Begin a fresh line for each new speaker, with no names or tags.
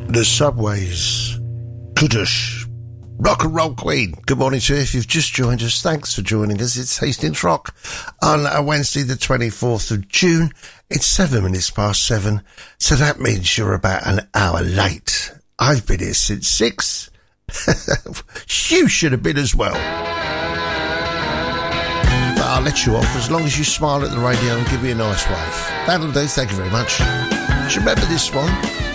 The Subways, Kudush, Rock and Roll Queen. Good morning to you. If you've just joined us, thanks for joining us. It's Hastings Rock on a Wednesday the 24th of June. It's 7 minutes past 7, so that means you're about an hour late. I've been here since 6. You should have been as well. But I'll let you off as long as you smile at the radio and give me a nice wave. That'll do. Thank you very much. Do you remember this one?